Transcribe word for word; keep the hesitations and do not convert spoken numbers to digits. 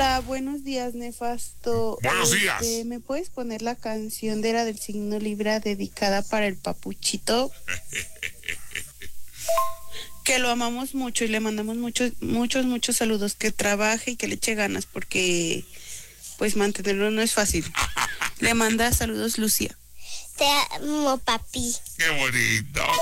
Hola, buenos días, Nefasto. Buenos Este, días. ¿Me puedes poner la canción de la del signo Libra dedicada para el papuchito? Que lo amamos mucho y le mandamos muchos, muchos, muchos saludos. Que trabaje y que le eche ganas porque, pues, mantenerlo no es fácil. Le manda saludos, Lucía. Te amo, papi. Qué bonito.